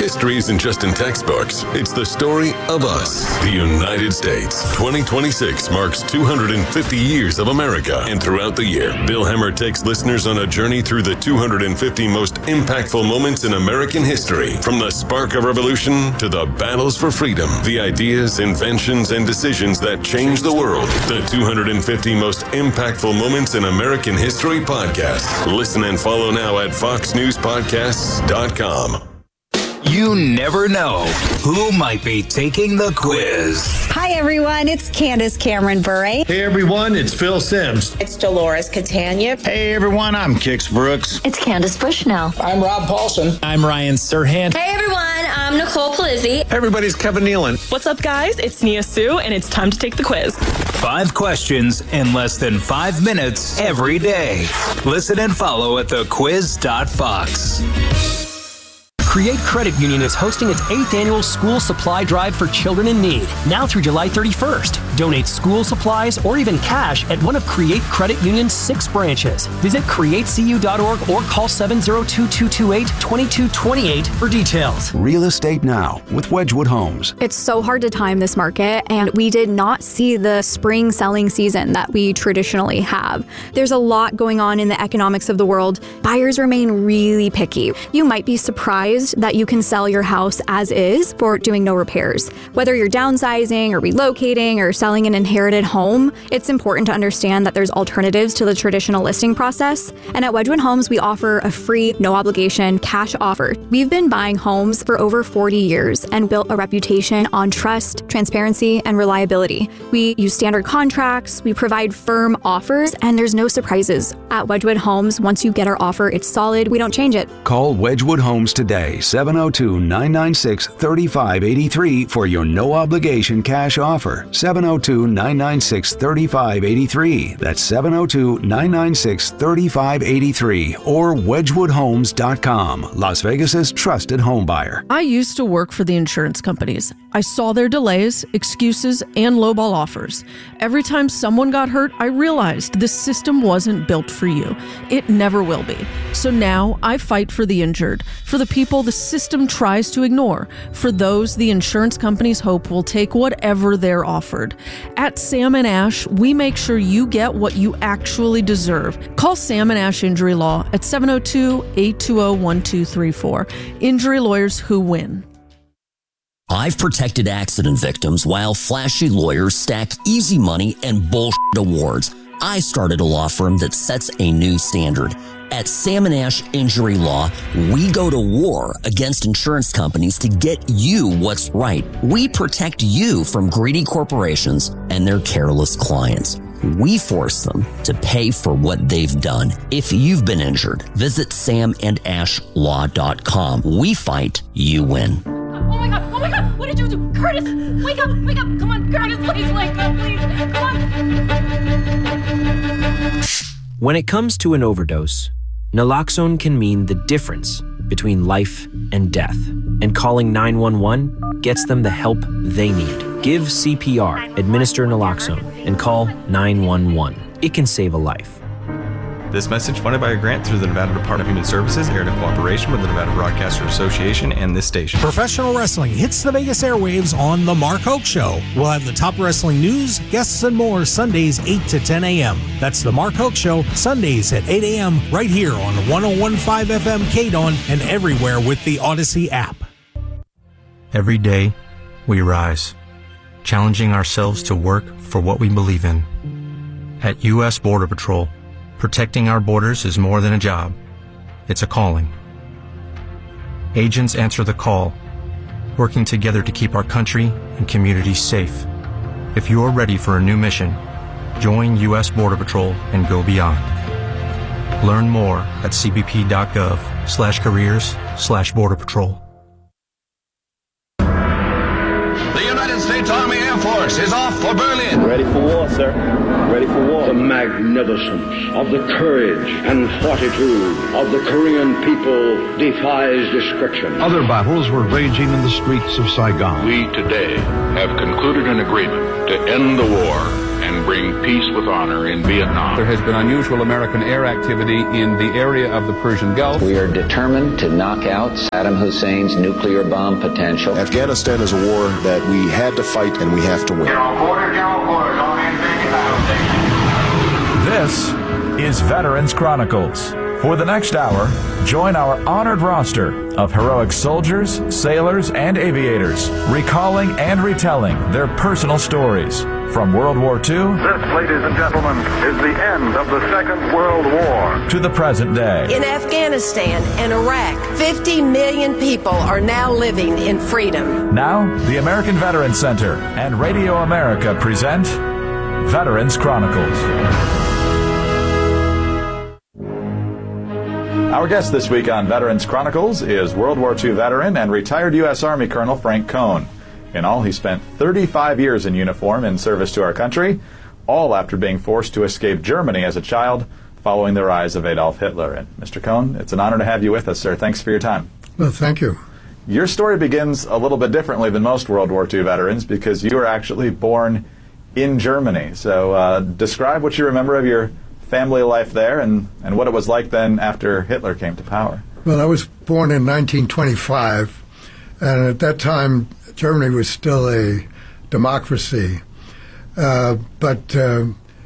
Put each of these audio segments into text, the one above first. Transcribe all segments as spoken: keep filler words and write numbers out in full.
History isn't just in textbooks. It's the story of us, the United States. twenty twenty-six marks two hundred fifty years of America. And throughout the year, Bill Hemmer takes listeners on a journey through the two hundred fifty most impactful moments in American history. From the spark of revolution to the battles for freedom, the ideas, inventions, and decisions that changed the world. The two hundred fifty most impactful moments in American history podcast. Listen and follow now at fox news podcasts dot com. You never know who might be taking the quiz. Hi, everyone. It's Candace Cameron Bure. Hey, everyone. It's Phil Sims. It's Dolores Catania. Hey, everyone. I'm Kix Brooks. It's Candace Bushnell. I'm Rob Paulson. I'm Ryan Serhant. Hey, everyone. I'm Nicole Palizzi. Hey, everybody's Kevin Nealon. What's up, guys? It's Nia Sue, and it's time to take the quiz. Five questions in less than five minutes every day. Listen and follow at the quiz dot fox. Create Credit Union is hosting its eighth annual school supply drive for children in need, now through July thirty-first. Donate school supplies or even cash at one of Create Credit Union's six branches. Visit create c u dot org or call seven zero two, two two eight, two two two eight for details. Real Estate Now with Wedgwood Homes. It's so hard to time this market, and we did not see the spring selling season that we traditionally have. There's a lot going on in the economics of the world. Buyers remain really picky. You might be surprised that you can sell your house as is for doing no repairs. Whether you're downsizing or relocating or selling an inherited home, it's important to understand that there's alternatives to the traditional listing process. And at Wedgwood Homes, we offer a free, no obligation cash offer. We've been buying homes for over forty years and built a reputation on trust, transparency, and reliability. We use standard contracts, we provide firm offers, and there's no surprises. At Wedgwood Homes, once you get our offer, it's solid, we don't change it. Call Wedgwood Homes today, seven oh two, nine nine six, three five eight three for your no-obligation cash offer. seven oh two, nine nine six, three five eight three. That's seven oh two, nine nine six, three five eight three or wedgwood homes dot com, Las Vegas's trusted home buyer. I used to work for the insurance companies. I saw their delays, excuses, and lowball offers. Every time someone got hurt, I realized this system wasn't built for you. It never will be. So now I fight for the injured, for the people the system tries to ignore, for those the insurance companies hope will take whatever they're offered. At Sam and Ash, we make sure you get what you actually deserve. Call Sam and Ash Injury Law at seven oh two, eight two zero, one two three four. Injury lawyers who win. I've protected accident victims while flashy lawyers stack easy money and bullshit awards. I started a law firm that sets a new standard. At Sam and Ash Injury Law, we go to war against insurance companies to get you what's right. We protect you from greedy corporations and their careless clients. We force them to pay for what they've done. If you've been injured, visit sam and ash law dot com. We fight, you win. Oh my God, oh my God, what did you do? Curtis, wake up, wake up, come on, Curtis, please wake up, please, come on. When it comes to an overdose, naloxone can mean the difference between life and death, and calling nine one one gets them the help they need. Give C P R, administer naloxone, and call nine one one. It can save a life. This message funded by a grant through the Nevada Department of Human Services, aired in cooperation with the Nevada Broadcaster Association and this station. Professional wrestling hits the Vegas airwaves on The Mark Hoke Show. We'll have the top wrestling news, guests, and more Sundays eight to ten a.m. That's The Mark Hoke Show, Sundays at eight a.m. right here on one oh one point five F M K D O N and everywhere with the Odyssey app. Every day, we rise, challenging ourselves to work for what we believe in. At U S Border Patrol, protecting our borders is more than a job. It's a calling. Agents answer the call, working together to keep our country and communities safe. If you're ready for a new mission, join U S Border Patrol and go beyond. Learn more at c b p dot gov slash careers slash border patrol. The United States Army Air Force is off for Berlin. Ready for war, sir. Ready for war. The magnificence of the courage and fortitude of the Korean people defies description. Other battles were raging in the streets of Saigon. We today have concluded an agreement to end the war and bring peace with honor in Vietnam. There has been unusual American air activity in the area of the Persian Gulf. We are determined to knock out Saddam Hussein's nuclear bomb potential. Afghanistan is a war that we had to fight and we have to win. This is Veterans Chronicles. For the next hour, join our honored roster of heroic soldiers, sailors, and aviators, recalling and retelling their personal stories from World War Two. This, ladies and gentlemen, is the end of the Second World War. To the present day. In Afghanistan and Iraq, fifty million people are now living in freedom. Now, the American Veterans Center and Radio America present Veterans Chronicles. Our guest this week on Veterans Chronicles is World War Two veteran and retired U S Army Colonel Frank Kohn. In all, he spent thirty-five years in uniform in service to our country, all after being forced to escape Germany as a child following the rise of Adolf Hitler. And Mister Kohn, it's an honor to have you with us, sir. Thanks for your time. Well, thank you. Your story begins a little bit differently than most World War Two veterans because you were actually born in Germany. So uh, describe what you remember of your family life there and, and what it was like then after Hitler came to power. Well, I was born in nineteen twenty-five, and at that time Germany was still a democracy. Uh, but uh,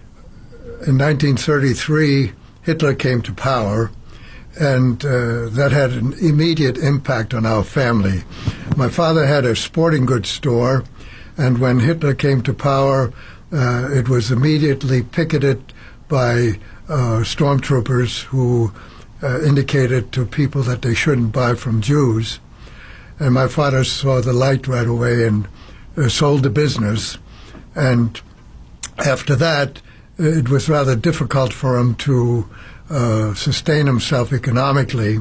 in nineteen thirty-three, Hitler came to power, and uh, that had an immediate impact on our family. My father had a sporting goods store, and when Hitler came to power, uh, it was immediately picketed by uh, stormtroopers who uh, indicated to people that they shouldn't buy from Jews. And my father saw the light right away and uh, sold the business. And after that, it was rather difficult for him to uh, sustain himself economically.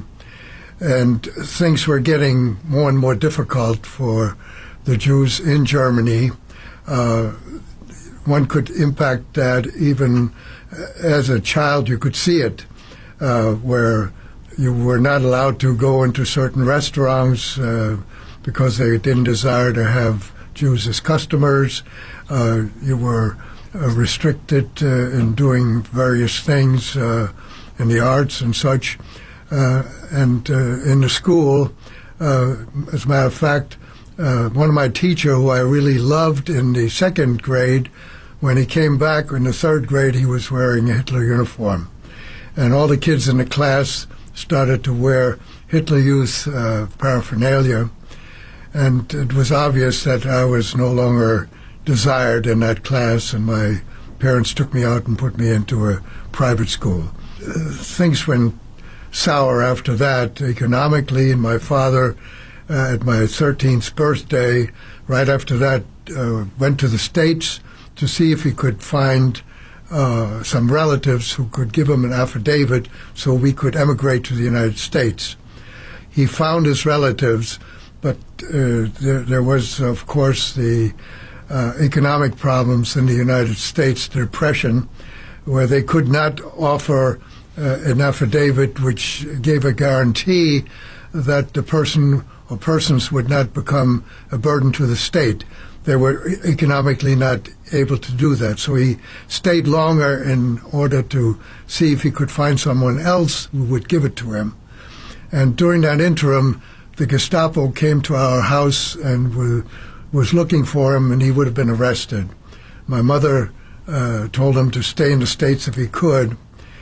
And things were getting more and more difficult for the Jews in Germany. Uh, one could impact that even as a child. You could see it, uh, where you were not allowed to go into certain restaurants uh, because they didn't desire to have Jews as customers. Uh, you were uh, restricted uh, in doing various things uh, in the arts and such. Uh, and uh, in the school, uh, as a matter of fact, uh, one of my teachers, who I really loved in the second grade, when he came back in the third grade, he was wearing a Hitler uniform. And all the kids in the class started to wear Hitler Youth uh, paraphernalia. And it was obvious that I was no longer desired in that class, and my parents took me out and put me into a private school. Uh, things went sour after that economically, and my father, uh, at my thirteenth birthday, right after that, uh, went to the States to see if he could find uh, some relatives who could give him an affidavit so we could emigrate to the United States. He found his relatives, but uh, there, there was, of course, the uh, economic problems in the United States, the Depression, where they could not offer uh, an affidavit which gave a guarantee that the person or persons would not become a burden to the state. They were economically not able to do that. So he stayed longer in order to see if he could find someone else who would give it to him. And during that interim, the Gestapo came to our house and were, was looking for him, and he would have been arrested. My mother uh, told him to stay in the States if he could.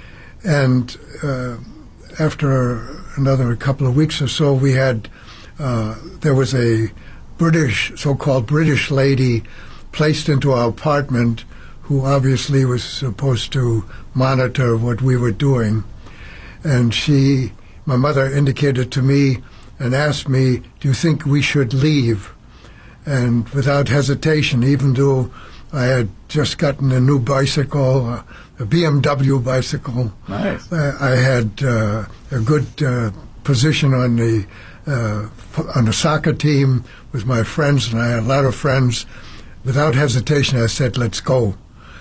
And uh, after another couple of weeks or so, we had, uh, there was a British, so-called British lady placed into our apartment who obviously was supposed to monitor what we were doing. And she, my mother indicated to me and asked me, do you think we should leave? And without hesitation, even though I had just gotten a new bicycle, a B M W bicycle. Nice. I, I had uh, a good uh, position on the uh, on the soccer team with my friends, and I had a lot of friends. Without hesitation, I said, let's go.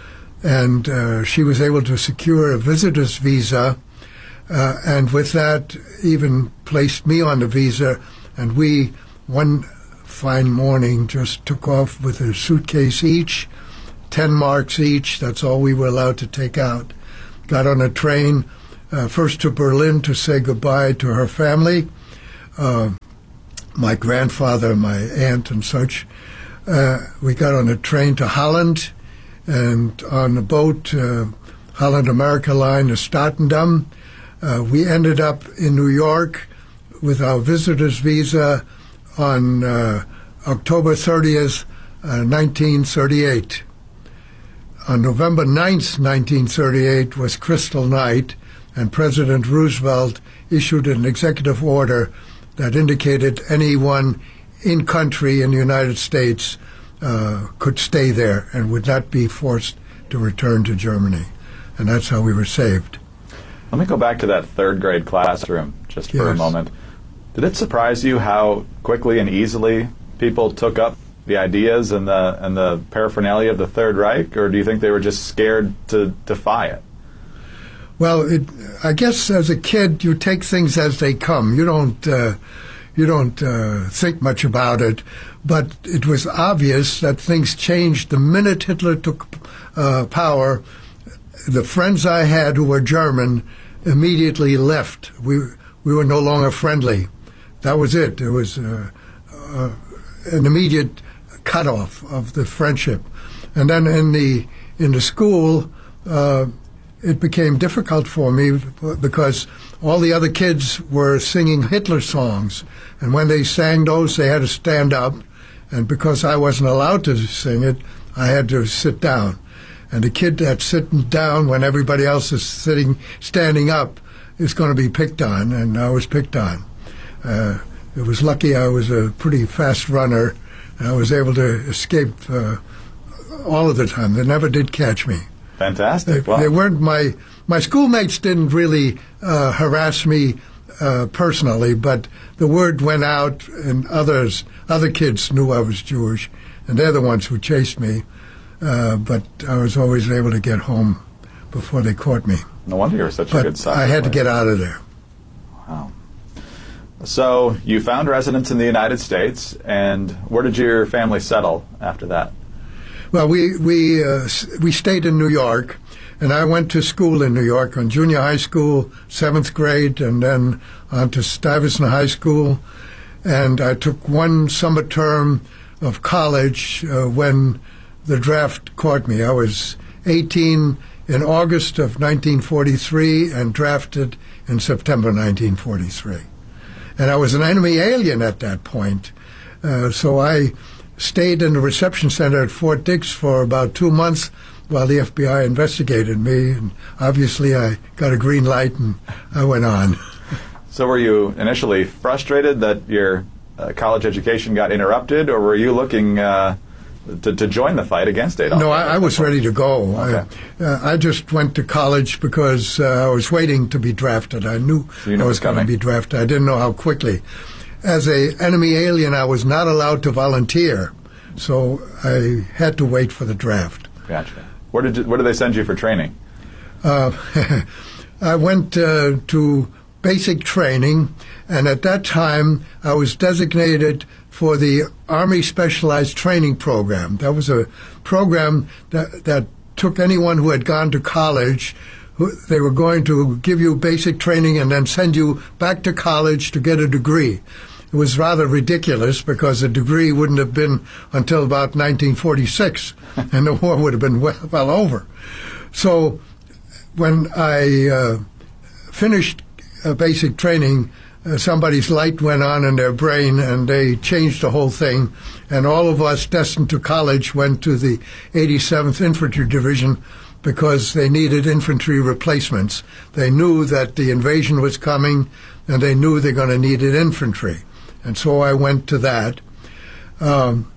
And uh, she was able to secure a visitor's visa, uh, and with that even placed me on the visa, and we, one fine morning, just took off with a suitcase each ten marks each. That's all we were allowed to take out. Got on a train, uh, first to Berlin to say goodbye to her family, uh, my grandfather, my aunt, and such. Uh, we got on a train to Holland, and on a boat, uh, Holland America Line to Statendam. Uh, we ended up in New York with our visitor's visa on uh, October thirtieth, uh, nineteen thirty-eight. On November ninth, nineteen thirty-eight was Crystal Night, and President Roosevelt issued an executive order that indicated anyone in country in the United States uh, could stay there and would not be forced to return to Germany. And that's how we were saved. Let me go back to that third grade classroom just for Yes. a moment. Did it surprise you how quickly and easily people took up the ideas and the and the paraphernalia of the Third Reich, or do you think they were just scared to defy it? Well, it, I guess as a kid, you take things as they come. You don't uh, you don't uh, think much about it. But it was obvious that things changed the minute Hitler took uh, power. The friends I had who were German immediately left. We we were no longer friendly. That was it. There was uh, uh, an immediate cutoff of the friendship. And then in the in the school, uh, it became difficult for me because all the other kids were singing Hitler songs, and when they sang those, they had to stand up. And because I wasn't allowed to sing it, I had to sit down. And the kid that's sitting down when everybody else is sitting, standing up, is going to be picked on, and I was picked on. Uh, it was lucky I was a pretty fast runner, and I was able to escape uh, all of the time. They never did catch me. Fantastic. They, Wow. they weren't my my schoolmates didn't really uh, harass me uh, personally, but the word went out, and others other kids knew I was Jewish, and they're the ones who chased me. Uh, but I was always able to get home before they caught me. No wonder you were such but a good soccer I had to player. get out of there. Wow. So you found residence in the United States, and where did your family settle after that? Well, we we uh, s- we stayed in New York, and I went to school in New York on junior high school, seventh grade, and then on to Stuyvesant High School. And I took one summer term of college uh, when the draft caught me. I was eighteen in August of nineteen forty-three and drafted in September nineteen forty-three. And I was an enemy alien at that point. Uh, so I stayed in the reception center at Fort Dix for about two months while the F B I investigated me. And obviously I got a green light and I went on. So were you initially frustrated that your uh, college education got interrupted, or were you looking uh, to, to join the fight against Adolf? No, I, I was ready to go. Okay. I, uh, I just went to college because uh, I was waiting to be drafted. I knew So you knew I it was was going to coming. be drafted. I didn't know how quickly. As a enemy alien, I was not allowed to volunteer, so I had to wait for the draft. Gotcha. Where did you, where did they send you for training? Uh, I went uh, to basic training, and at that time I was designated for the Army Specialized Training Program. That was a program that, that took anyone who had gone to college. Who, they were going to give you basic training and then send you back to college to get a degree. It was rather ridiculous because a degree wouldn't have been until about nineteen forty-six, and the war would have been well, well over. So when I uh, finished uh, basic training, uh, somebody's light went on in their brain, and they changed the whole thing. And all of us destined to college went to the eighty-seventh Infantry Division because they needed infantry replacements. They knew that the invasion was coming, and they knew they're going to need an infantry. And so I went to that. Um,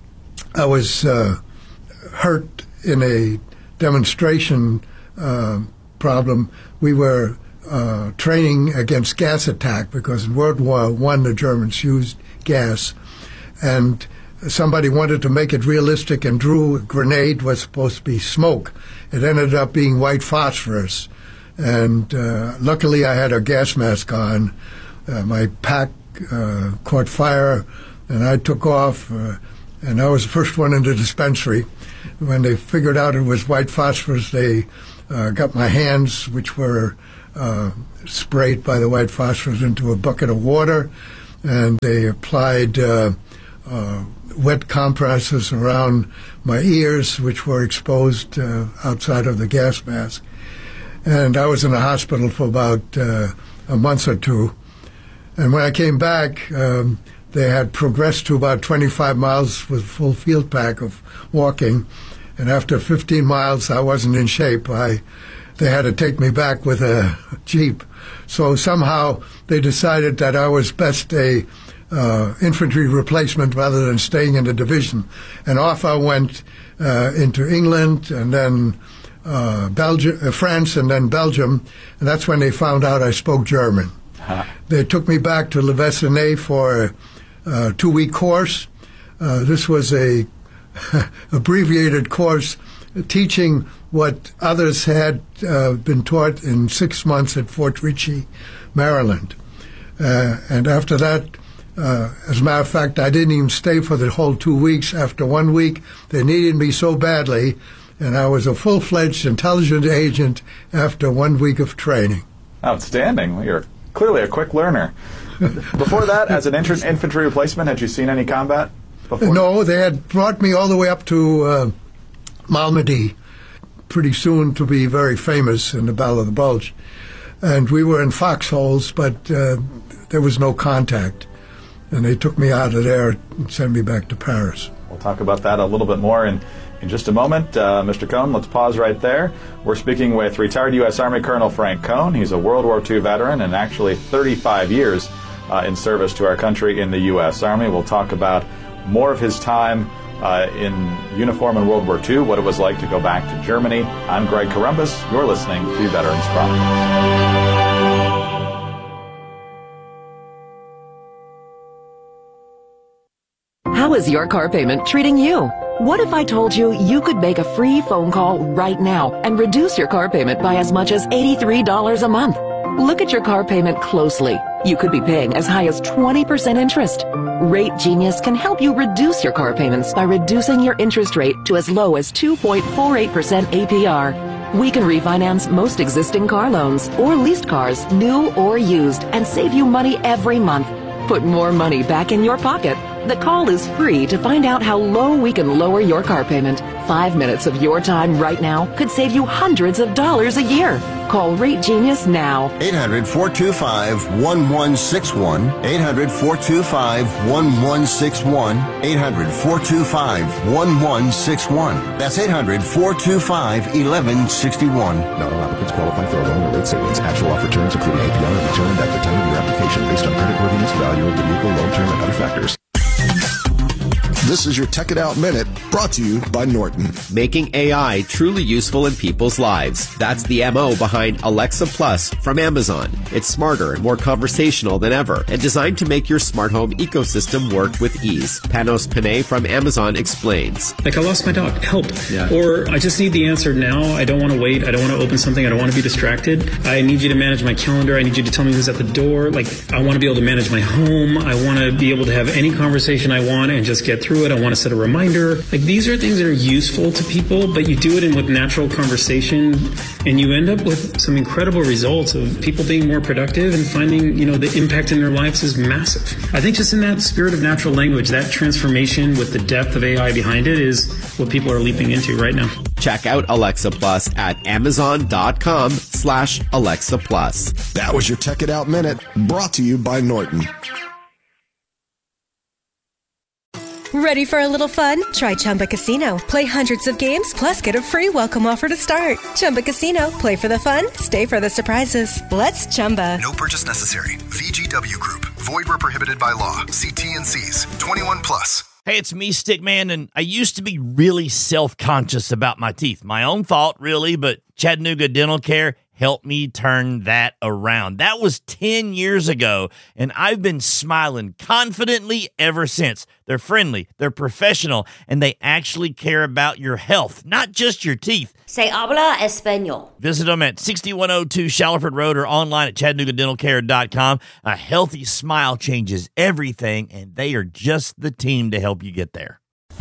I was uh, hurt in a demonstration uh, problem. We were uh, training against gas attack because in World War One the Germans used gas, and somebody wanted to make it realistic and drew a grenade was supposed to be smoke. It ended up being white phosphorus, and uh, luckily I had a gas mask on. Uh, my pack uh, caught fire, and I took off. Uh, and I was the first one in the dispensary. When they figured out it was white phosphorus, they uh, got my hands, which were uh, sprayed by the white phosphorus, into a bucket of water, and they applied uh, uh, wet compresses around my ears, which were exposed uh, outside of the gas mask. And I was in the hospital for about uh, a month or two. And when I came back, um, they had progressed to about twenty-five miles with full field pack of walking. And after fifteen miles, I wasn't in shape. I, they had to take me back with a Jeep. So somehow they decided that I was best a uh, infantry replacement rather than staying in the division. And off I went uh, into England and then uh, Belgium, uh, France and then Belgium. And that's when they found out I spoke German. Huh. They took me back to Le Vessenay for a uh, two-week course. Uh, this was a abbreviated course teaching what others had uh, been taught in six months at Fort Ritchie, Maryland. Uh, and after that, uh, as a matter of fact, I didn't even stay for the whole two weeks. After one week, they needed me so badly, and I was a full-fledged intelligence agent after one week of training. Outstanding. Well, you're clearly a quick learner. Before that, as an inter- infantry replacement, had you seen any combat before? No, they had brought me all the way up to uh, Malmedy, pretty soon to be very famous in the Battle of the Bulge. And we were in foxholes, but uh, there was no contact. And they took me out of there and sent me back to Paris. We'll talk about that a little bit more in, in just a moment. Uh, Mister Cohn, let's pause right there. We're speaking with retired U S Army Colonel Frank Cohn. He's a World War Two veteran and actually thirty-five years uh, in service to our country in the U S Army. We'll talk about more of his time uh, in uniform in World War Two, what it was like to go back to Germany. I'm Greg Corombos. You're listening to Veterans Chronicles. How is your car payment treating you? What if I told you you could make a free phone call right now and reduce your car payment by as much as eighty-three dollars a month? Look at your car payment closely. You could be paying as high as twenty percent interest. Rate Genius can help you reduce your car payments by reducing your interest rate to as low as two point four eight percent A P R. We can refinance most existing car loans or leased cars, new or used, and save you money every month. Put more money back in your pocket. The call is free to find out how low we can lower your car payment. Five minutes of your time right now could save you hundreds of dollars a year. Call Rate Genius now. eight hundred, four two five, one one six one. eight hundred, four two five, one one six one. eight hundred, four two five, one one six one. That's eight hundred, four two five, one one six one. Not all applicants qualify for a loan or rate savings. Actual offer terms, including A P R, are determined at the time of your application based on creditworthiness, value of the vehicle, loan term, and other factors. This is your Tech It Out Minute, brought to you by Norton. Making A I truly useful in people's lives. That's the M O behind Alexa Plus from Amazon. It's smarter and more conversational than ever, and designed to make your smart home ecosystem work with ease. Panos Panay from Amazon explains. Like, I lost my dog, help. Yeah. Or I just need the answer now. I don't want to wait. I don't want to open something. I don't want to be distracted. I need you to manage my calendar. I need you to tell me who's at the door. Like, I want to be able to manage my home. I want to be able to have any conversation I want and just get through it. I want to set a reminder. Like, these are things that are useful to people, but you do it in with natural conversation, and you end up with some incredible results of people being more productive and finding, you know, the impact in their lives is massive. I think just in that spirit of natural language, that transformation with the depth of A I behind it is what people are leaping into right now. Check out Alexa Plus at amazon.com slash Alexa Plus. That was your Tech It Out Minute, brought to you by Norton. Ready for a little fun? Try Chumba Casino. Play hundreds of games, plus get a free welcome offer to start. Chumba Casino. Play for the fun, stay for the surprises. Let's Chumba. No purchase necessary. V G W Group. Void where prohibited by law. See T and C's. twenty-one plus. Hey, it's me, Stickman, and I used to be really self-conscious about my teeth. My own fault, really, but Chattanooga Dental Care helped me turn that around. That was ten years ago, and I've been smiling confidently ever since. They're friendly, they're professional, and they actually care about your health, not just your teeth. Se habla español. Visit them at sixty-one oh two Shalford Road or online at Chattanooga Dental Care dot com. A healthy smile changes everything, and they are just the team to help you get there.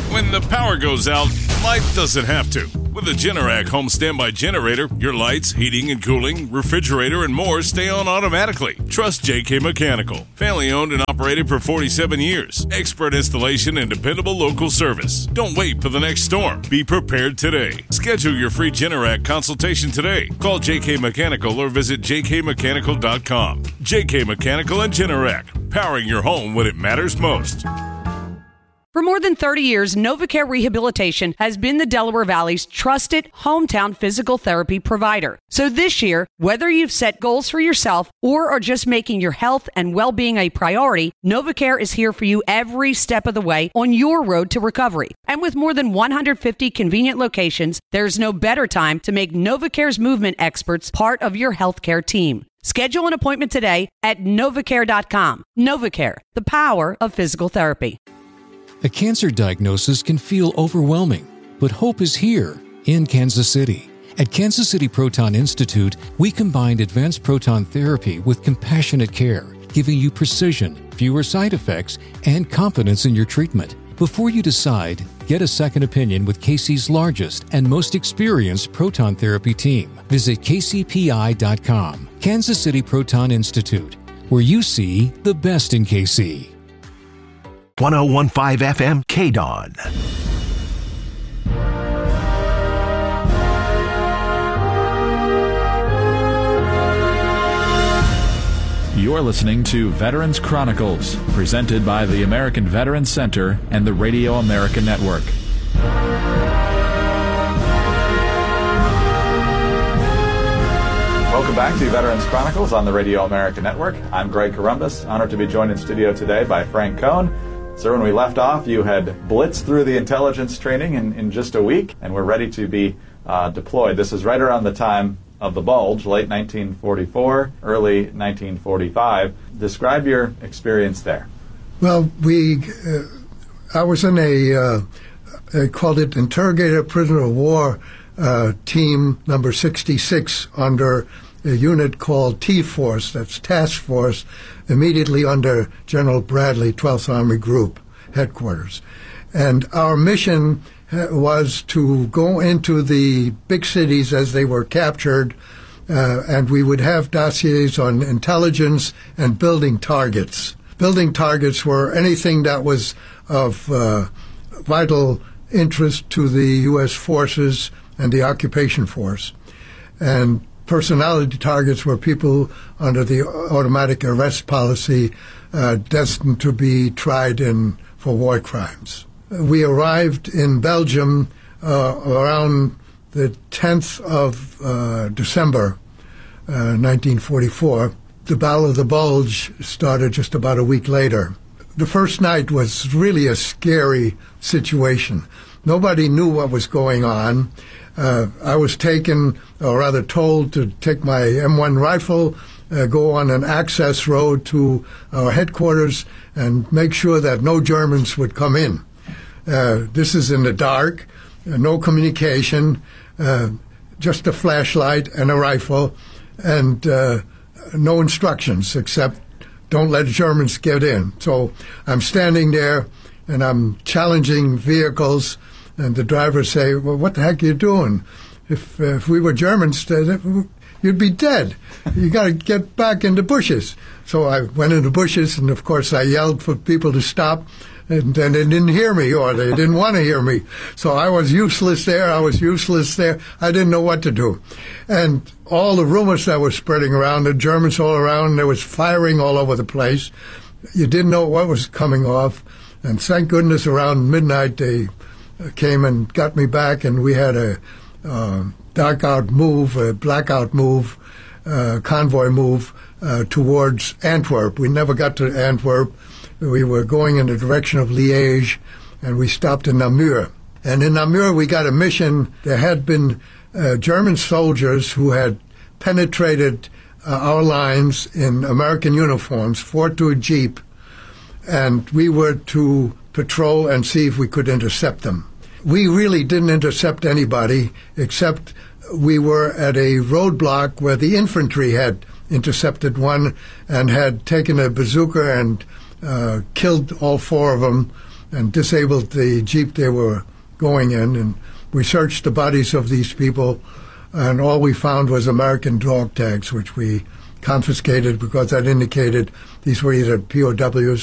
When the power goes out, life doesn't have to. With a Generac home standby generator, your lights, heating and cooling, refrigerator, and more stay on automatically. Trust J K Mechanical. Family owned and operated for forty-seven years. Expert installation and dependable local service. Don't wait for the next storm. Be prepared today. Schedule your free Generac consultation today. Call J K Mechanical or visit j k mechanical dot com. J K Mechanical and Generac. Powering your home when it matters most. For more than thirty years, NovaCare Rehabilitation has been the Delaware Valley's trusted hometown physical therapy provider. So this year, whether you've set goals for yourself or are just making your health and well-being a priority, NovaCare is here for you every step of the way on your road to recovery. And with more than one hundred fifty convenient locations, there's no better time to make NovaCare's movement experts part of your healthcare team. Schedule an appointment today at novacare dot com. NovaCare, the power of physical therapy. A cancer diagnosis can feel overwhelming, but hope is here in Kansas City. At Kansas City Proton Institute, we combined advanced proton therapy with compassionate care, giving you precision, fewer side effects, and confidence in your treatment. Before you decide, get a second opinion with K C's largest and most experienced proton therapy team. Visit k c p i dot com. Kansas City Proton Institute, where you see the best in K C. one oh one point five F M K D O N. You're listening to Veterans Chronicles, presented by the American Veterans Center and the Radio America Network. Welcome back to Veterans Chronicles on the Radio America Network. I'm Greg Corombos, honored to be joined in studio today by Frank Cohn. Sir, when we left off, you had blitzed through the intelligence training in, in just a week, and we're ready to be uh, deployed. This is right around the time of the Bulge, late nineteen forty-four, early nineteen forty-five. Describe your experience there. Well, we, uh, I was in a, uh, they called it Interrogator Prisoner of War uh, Team Number sixty-six under a unit called T-Force, that's Task Force, immediately under General Bradley, twelfth Army Group headquarters. And our mission was to go into the big cities as they were captured, uh, and we would have dossiers on intelligence and building targets. Building targets were anything that was of uh, vital interest to the U S forces and the occupation force. And personality targets were people under the automatic arrest policy uh, destined to be tried in for war crimes. We arrived in Belgium uh, around the tenth of uh, December, uh, nineteen forty-four. The Battle of the Bulge started just about a week later. The first night was really a scary situation. Nobody knew what was going on. Uh, I was taken, or rather told, to take my M one rifle, uh, go on an access road to our headquarters, and make sure that no Germans would come in. Uh, this is in the dark, uh, no communication, uh, just a flashlight and a rifle, and uh, no instructions except don't let Germans get in. So I'm standing there, and I'm challenging vehicles, and the drivers say, well, what the heck are you doing? If, uh, if we were Germans, you'd be dead. You got to get back in the bushes. So I went in the bushes, and of course I yelled for people to stop, and then they didn't hear me, or they didn't want to hear me. So I was useless there, I was useless there. I didn't know what to do. And all the rumors that were spreading around, the Germans all around, there was firing all over the place. You didn't know what was coming off. And thank goodness around midnight they came and got me back, and we had a uh, dark-out move, a blackout move, uh, convoy move uh, towards Antwerp. We never got to Antwerp. We were going in the direction of Liège, and we stopped in Namur. And in Namur, we got a mission. There had been uh, German soldiers who had penetrated uh, our lines in American uniforms, fought to a jeep, and we were to patrol and see if we could intercept them. We really didn't intercept anybody, except we were at a roadblock where the infantry had intercepted one and had taken a bazooka and uh, killed all four of them and disabled the Jeep they were going in. And we searched the bodies of these people, and all we found was American dog tags, which we confiscated because that indicated these were either P O Ws